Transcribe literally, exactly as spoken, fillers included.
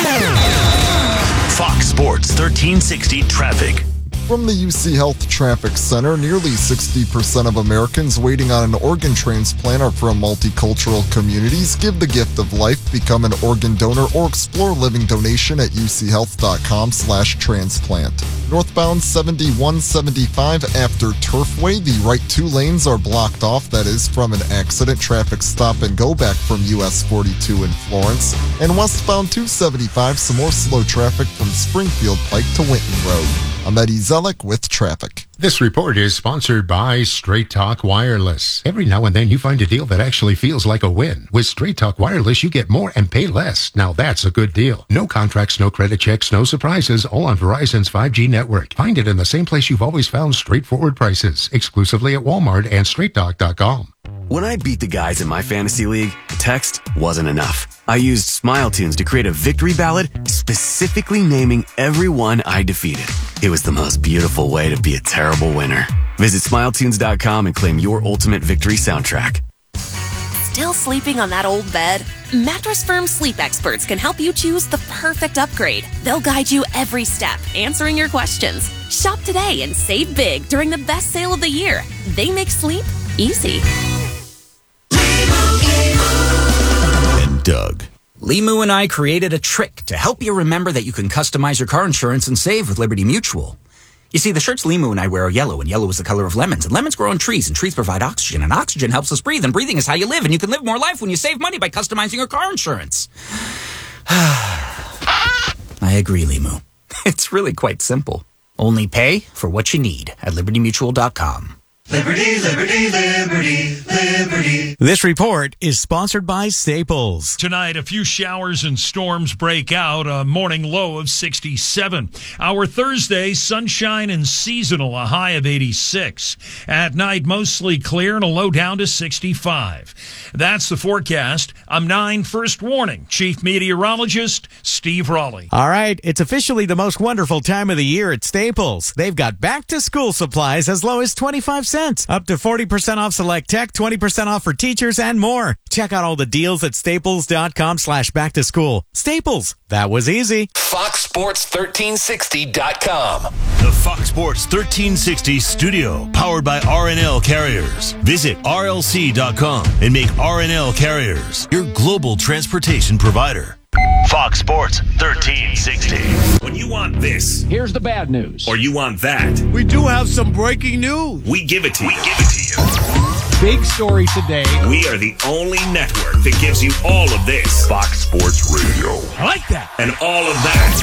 Fox Sports thirteen sixty traffic. From the U C Health Traffic Center, nearly sixty percent of Americans waiting on an organ transplant are from multicultural communities. Give the gift of life, become an organ donor, or explore living donation at uchealth.com slash transplant. Northbound seventy-one seventy-five after Turfway, the right two lanes are blocked off. That is from an accident. Traffic stop and go back from U S forty-two in Florence. And westbound two seventy-five, some more slow traffic from Springfield Pike to Winton Road. I'm Eddie Zellick with traffic. This report is sponsored by Straight Talk Wireless. Every now and then you find a deal that actually feels like a win. With Straight Talk Wireless, you get more and pay less. Now that's a good deal. No contracts, no credit checks, no surprises, all on Verizon's five G network. Find it in the same place you've always found straightforward prices, exclusively at Walmart and straight talk dot com. When I beat the guys in my fantasy league, text wasn't enough. I used Smile Tunes to create a victory ballad specifically naming everyone I defeated. It was the most beautiful way to be a terrible winner. Visit smile tunes dot com and claim your ultimate victory soundtrack. Still sleeping on that old bed? Mattress Firm sleep experts can help you choose the perfect upgrade. They'll guide you every step, answering your questions. Shop today and save big during the best sale of the year. They make sleep easy. And Doug. Limu and I created a trick to help you remember that you can customize your car insurance and save with Liberty Mutual. You see, the shirts Limu and I wear are yellow, and yellow is the color of lemons. And lemons grow on trees, and trees provide oxygen, and oxygen helps us breathe, and breathing is how you live, and you can live more life when you save money by customizing your car insurance. I agree, Limu. It's really quite simple. Only pay for what you need at liberty mutual dot com. Liberty, liberty, liberty, liberty. This report is sponsored by Staples. Tonight, a few showers and storms break out, a morning low of sixty-seven. Our Thursday, sunshine and seasonal, a high of eighty-six. At night, mostly clear and a low down to sixty-five. That's the forecast. I'm nine First Warning Chief Meteorologist Steve Raleigh. All right, it's officially the most wonderful time of the year at Staples. They've got back-to-school supplies as low as twenty-five cents, up to forty percent off select tech, twenty percent off for teachers, and more. Check out all the deals at staples dot com slash back to school. Staples, that was easy. Fox Sports thirteen sixty dot com. The Fox Sports thirteen sixty studio, powered by R and L Carriers. Visit R L C dot com and make R and L Carriers your global transportation provider. Fox Sports thirteen sixty. When you want this, here's the bad news. Or you want that, we do have some breaking news. We give it to you. We give it to you. Big story today. We are the only network that gives you all of this. Fox Sports Radio. I like that. And all of that.